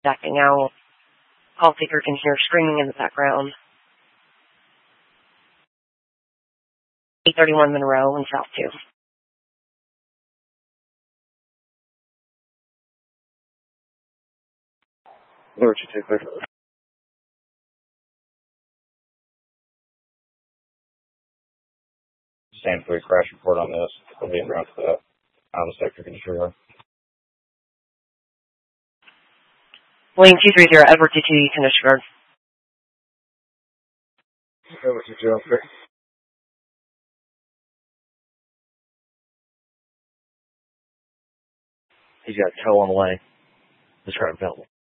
backing out. Call taker can hear screaming in the background. 831 Monroe and South 2. Where you take there? Stand for a crash report on this. I'll be around to that. On the sector control. William 230, Edward 22, condition guard. Edward 22, He's got a tow on the way. Describe available.